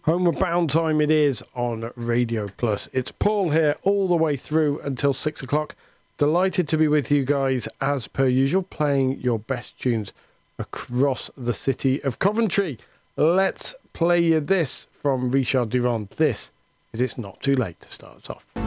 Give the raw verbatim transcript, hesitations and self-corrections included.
Homeward Bound time it is on Radio Plus. It's Paul here all the way through until six o'clock. Delighted to be with you guys as per usual, playing your best tunes across the city of Coventry. Let's play you this from Richard Durand. This is It's Not Too Late to start us off.